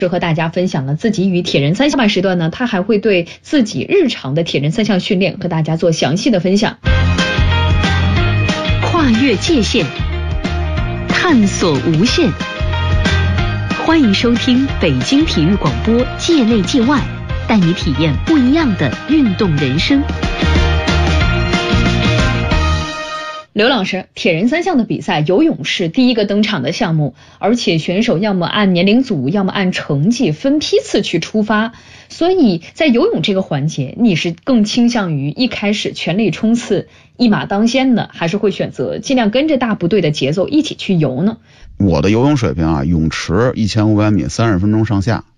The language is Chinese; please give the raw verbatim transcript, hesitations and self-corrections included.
是和大家分享了自己与铁人三项。下半时段呢，他还会对自己日常的铁人三项训练和大家做详细的分享。 跨越界限，探索无限。欢迎收听北京体育广播界内界外，带你体验不一样的运动人生。 刘老师，铁人三项的比赛，游泳是第一个登场的项目，而且选手要么按年龄组，要么按成绩分批次去出发，所以在游泳这个环节，你是更倾向于一开始全力冲刺，一马当先呢，还是会选择尽量跟着大部队的节奏一起去游呢？ 我的游泳水平啊，泳池一千五百米三十分钟上下，